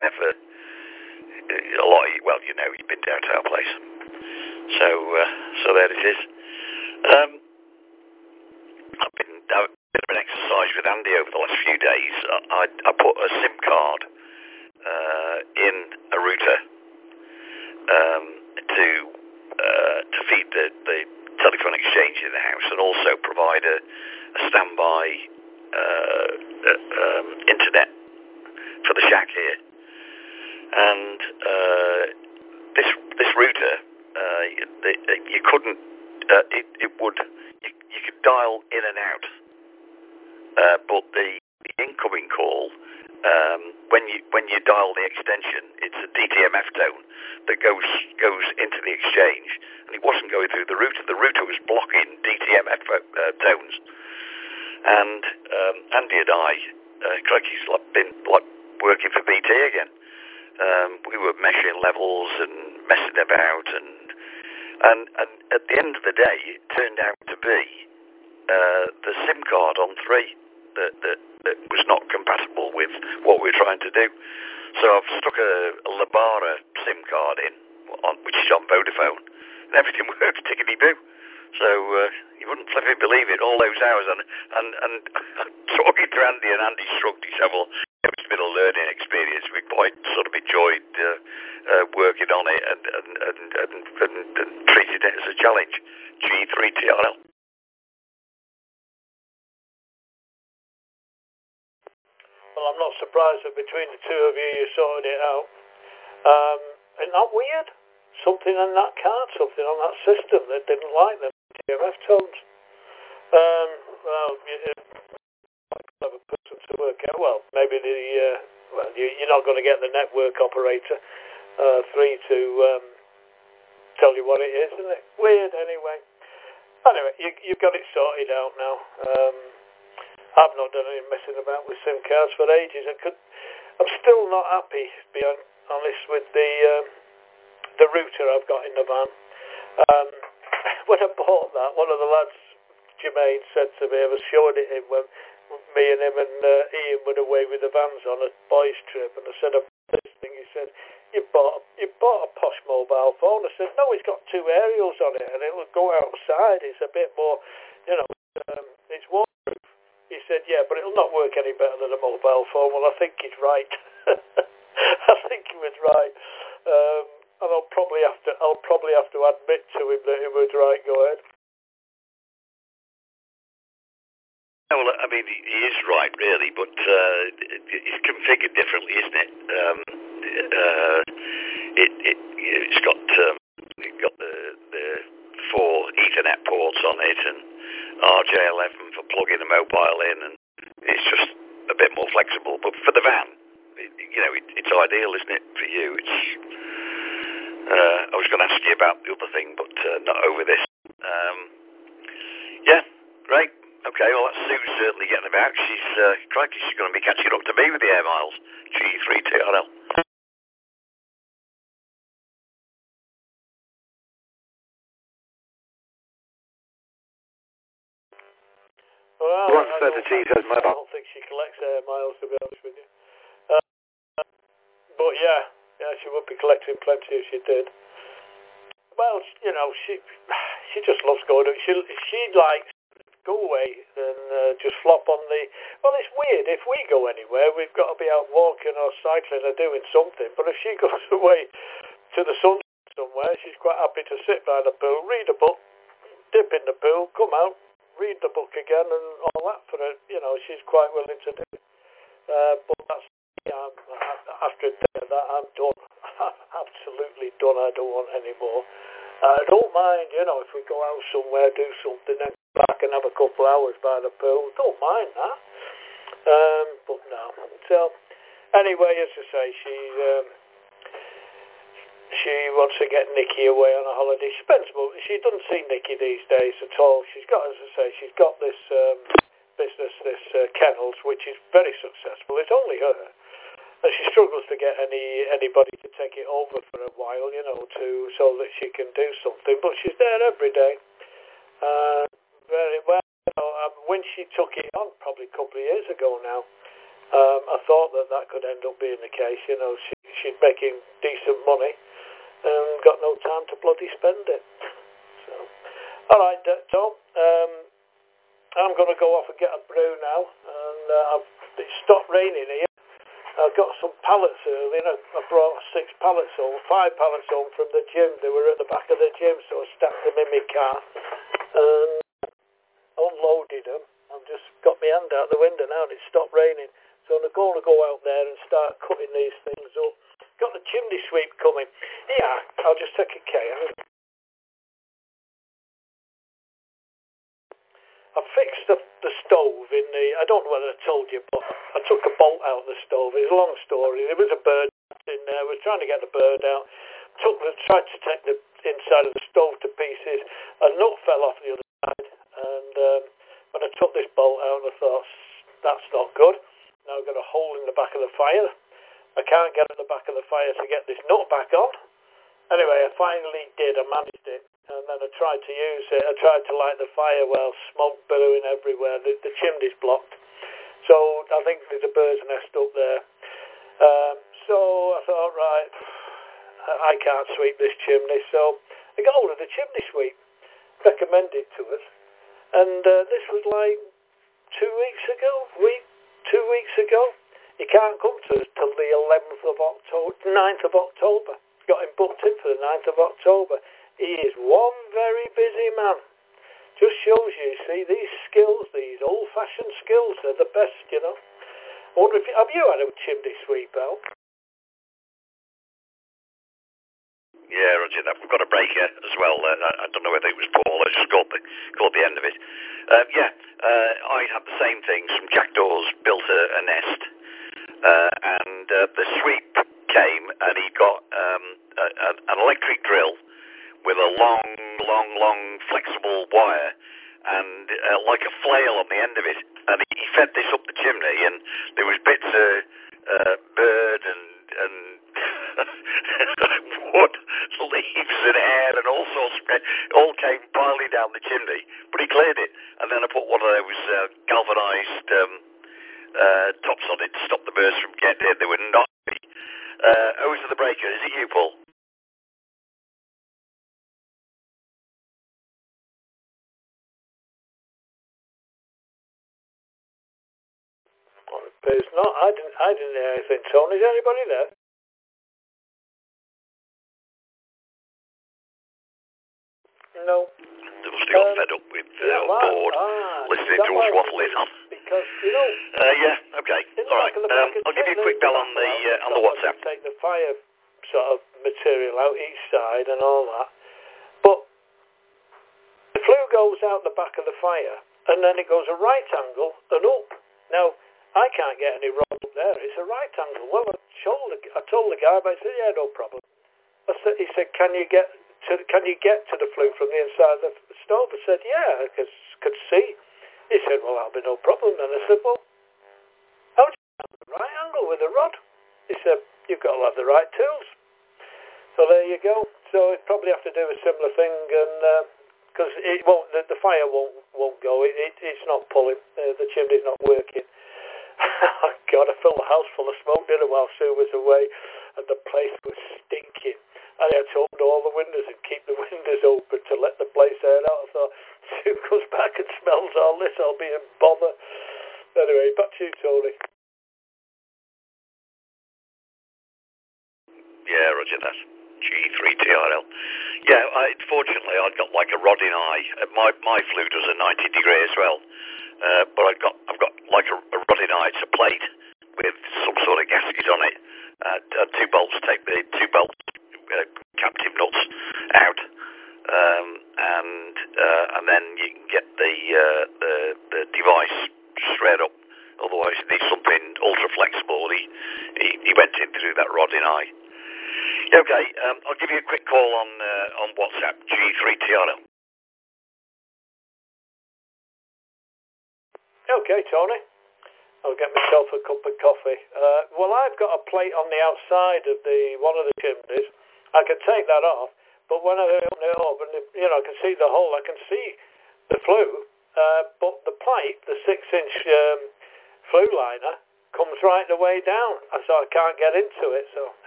never a lot. Well, you know, you've been down to our place, so there it is. I've been a bit of an exercise with Andy over the last few days. I put a SIM card in a router to feed the telephone exchange in the house, and also provide a standby internet for the shack here. And this router, you couldn't. You could dial in and out, but the incoming call, when you dial the extension, it's a DTMF tone that goes into the exchange, and it wasn't going through the router. The router was blocking DTMF tones, and Andy and I, Craigie's been working for BT again. We were measuring levels and messing about, and at the end of the day, it turned out to be the SIM card on 3 that was not compatible with what we were trying to do. So I've stuck a Lebara SIM card in, which is on Vodafone, and everything works tickety-boo. So you wouldn't flipping believe it, all those hours. And talking to Andy, and Andy shrugged. He said, well, it's been a learning experience. We quite sort of enjoyed working on it and treated it as a challenge. G3TRL. Well, I'm not surprised that between the two of you, you sorted it out. Isn't that weird? Something in that card, something on that system that didn't like them TMF tones. Well, clever person to work out. Well, maybe you're not going to get the network operator 3 to tell you what it is, isn't it? Weird, anyway. Anyway, you've got it sorted out now. I've not done any messing about with SIM cards for ages. I'm still not happy, to be honest, with the router I've got in the van. When I bought that, one of the lads, Jermaine, said to me, I was showing it him when me and him and Ian went away with the vans on a boys' trip, and I said, this thing, he said, you bought a posh mobile phone. I said, no, it's got 2 aerials on it, and it'll go outside. It's a bit more, it's waterproof. He said, yeah, but it'll not work any better than a mobile phone. Well, I think he's right. I think he was right. And I'll probably have to admit to him that he was right. Go ahead. Well, I mean, he is right, really, but it's configured differently, isn't it? It's got the 4 Ethernet ports on it, and RJ11 for plugging a mobile in, and it's just a bit more flexible. But for the van, it's ideal, isn't it, for you? I was going to ask you about the other thing, but not over this. Yeah, great. Okay, well, that's Sue's certainly getting about. She's going to be catching up to me with the air miles. G3TRL. Well, I don't think she collects air miles, to be honest with you. But yeah, she would be collecting plenty if she did. Well, she just loves going. She likes go away and just flop on the. Well, it's weird. If we go anywhere, we've got to be out walking or cycling or doing something. But if she goes away to the sun somewhere, she's quite happy to sit by the pool, read a book, dip in the pool, come out, read the book again, and all that for her. She's quite willing to do. But that's after a day of that, I'm done. Absolutely done. I don't want any more. I don't mind, if we go out somewhere, do something, then back and have a couple hours by the pool. Don't mind that. But no. So, anyway, as I say, she wants to get Nikki away on a holiday. She doesn't see Nikki these days at all. She's got, as I say, she's got this business, this kennels, which is very successful. It's only her. And she struggles to get anybody to take it over for a while, so that she can do something. But she's there every day. Very well. When she took it on, probably a couple of years ago now, I thought that could end up being the case. You know, she's making decent money and got no time to bloody spend it. So, all right, Tom. I'm going to go off and get a brew now, and it's stopped raining here. I got some pallets earlier. I brought 6 pallets home, 5 pallets home from the gym. They were at the back of the gym, so I stacked them in my car and unloaded them. I've just got my hand out the window now and it stopped raining. So I'm going to go out there and start cutting these things up. Got the chimney sweep coming. Yeah, I'll just take a care. I fixed the stove in the... I don't know whether I told you, but I took a bolt out of the stove. It's a long story. There was a bird in there. I was trying to get the bird out. Tried to take the inside of the stove to pieces. A nut fell off the other side. And when I took this bolt out, I thought, that's not good. Now I've got a hole in the back of the fire. I can't get at the back of the fire to get this nut back on. Anyway, I finally did. I managed it. And then I tried to use it. I tried to light the fire. Well, smoke billowing everywhere. The chimney's blocked. So I think there's a bird's nest up there. So I thought, right, I can't sweep this chimney. So I got hold of the chimney sweep, recommended to us. And this was like 2 weeks ago. 2 weeks ago. He can't come to us till the 11th of October, 9th of October. Got him booked in for the 9th of October. He is one very busy man. Just shows you, see, these skills, these old-fashioned skills, they're the best, you know. I wonder if have you had a chimney sweep out? Yeah, Roger, that. We've got a breaker as well. I don't know whether it was Paul. I just caught the end of it. I had the same thing. Some jackdaws built a nest, and the sweep came, and he got an electric drill with a long, flexible wire and like a flail on the end of it. And he fed this up the chimney, and there was bits of bird and wood, leaves and hair and all sorts of all came piling down the chimney. But he cleared it, and then I put one of those galvanised tops on it to stop the birds from getting in. They were not. Over to the breaker. Is it you, Paul? There's not. I didn't hear anything, Tony. Is anybody there? No. They must have got fed up with bored, listening to us waffling on. Because, you know... yeah, okay. All right. I'll give you a quick bell on the WhatsApp. Take the fire sort of material out each side and all that. But the flue goes out the back of the fire, and then it goes a right angle and up. Now, I can't get any rod up there. It's a right angle. Well, I told the guy, but he said, yeah, no problem. He said, can you get to the flue from the inside of the stove? I said, yeah, I could see. He said, well, that'll be no problem. And I said, well, how do you have the right angle with a rod? He said, you've got to have the right tools. So there you go. So it probably have to do a similar thing, and because it won't, the fire won't go. It's not pulling. The chimney's not working. Oh, God, I filled the house full of smoke, didn't I, while Sue was away, and the place was stinking. I had to open all the windows and keep the windows open to let the place air out. I thought, Sue comes back and smells all this, I'll be in bother. Anyway, back to you, Tony. Yeah, Roger that. G3TRL. Yeah, fortunately, I'd got like a rod in eye. My flue does a 90 degree as well. But I've got like a rod in eye. It's a plate with some sort of gasket on it. 2 bolts take the 2 bolts captive nuts out, and then you can get the device straight up. Otherwise, it needs something ultra flexible. He went in through that rod in eye. Okay, I'll give you a quick call on WhatsApp. G3TRL. Okay, Tony. I'll get myself a cup of coffee. Well, I've got a plate on the outside of one of the chimneys. I can take that off, but when I open it up, and I can see the hole, I can see the flue, but the plate, the 6-inch flue liner, comes right the way down, so I can't get into it. So